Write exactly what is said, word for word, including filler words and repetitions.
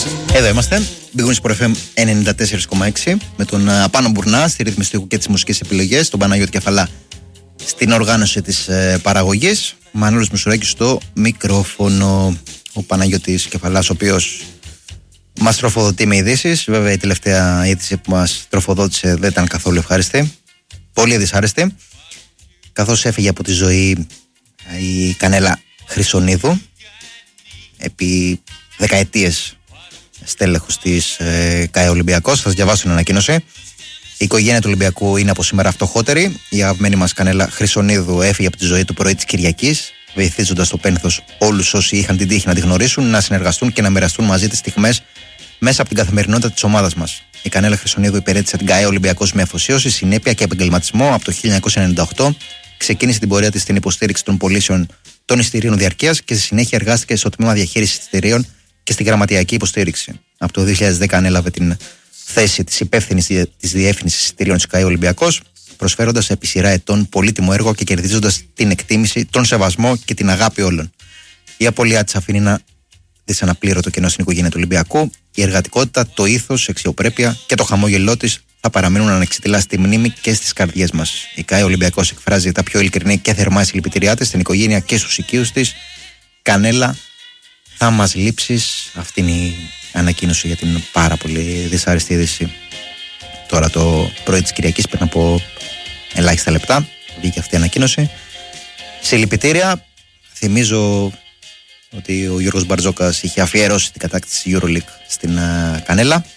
Εδώ είμαστε, Big Win Sport εφ εμ ενενήντα τέσσερα κόμμα έξι με τον Πάνο Μπουρνά στη ρύθμιση του ήχου και τις μουσικές επιλογές, τον Παναγιώτη Κεφαλά στην οργάνωση της ε, παραγωγής, Μανώλης Μουσουράκης στο μικρόφωνο. Ο Παναγιώτης Κεφαλάς, ο οποίος μας τροφοδοτεί με ειδήσεις. Βέβαια η τελευταία είδηση που μας τροφοδότησε δεν ήταν καθόλου ευχάριστη, πολύ δυσάρεστη, καθώς έφυγε από τη ζωή η Κανέλα Χρυσονίδου, επί δεκαετίες στέλεχος της ε, ΚΑΕ Ολυμπιακός. Θα σας διαβάσω την ανακοίνωση. Η οικογένεια του Ολυμπιακού είναι από σήμερα φτωχότερη. Η αγαπημένη μας Κανέλα Χρυσονίδου έφυγε από τη ζωή του πρωί της Κυριακής, βοηθίζοντας στο πένθος όλους όσοι είχαν την τύχη να τη γνωρίσουν, να συνεργαστούν και να μοιραστούν μαζί τις στιγμές μέσα από την καθημερινότητα της ομάδας μας. Η Κανέλα Χρυσονίδου υπηρέτησε την ΚΑΕ Ολυμπιακός με αφοσίωση, συνέπεια και επαγγελματισμό από το χίλια εννιακόσια ενενήντα οκτώ. Ξεκίνησε την πορεία της στην υποστήριξη των πωλήσεων των εισιτηρίων διαρκείας και στη συνέχεια εργάστηκε στο τμήμα διαχείρισης εισιτηρίων και στη γραμματιακή υποστήριξη. Από το δύο χιλιάδες δέκα ανέλαβε την θέση της υπεύθυνης της διεύθυνσης εισιτηρίων της ΚΑΕ Ολυμπιακός, προσφέροντας επί σειρά ετών πολύτιμο έργο και κερδίζοντας την εκτίμηση, τον σεβασμό και την αγάπη όλων. Η απώλειά της αφήνει ένα δυσαναπλήρωτο κενό στην οικογένεια του Ολυμπιακού. Η εργατικότητα, το ήθος, η αξιοπρέπεια και το χαμόγελό της θα παραμείνουν ανεξιτηλά στη μνήμη και στις καρδιές μας. Η ΚΑΕ Ολυμπιακός εκφράζει τα πιο ειλικρινή και θερμά συλληπιτήριά της στην οικογένεια και στους οικείους της. Κανέλα, θα μας λείψεις. Αυτή είναι η ανακοίνωση για την πάρα πολύ δυσάρεστη είδηση. Τώρα το πρωί της Κυριακής, πριν από ελάχιστα λεπτά, βγήκε αυτή η ανακοίνωση. Συλληπιτήρια. Θυμίζω ότι ο Γιώργος Μπαρτζόκας είχε αφιερώσει την κατάκτηση EuroLeague στην uh, Κανέλα.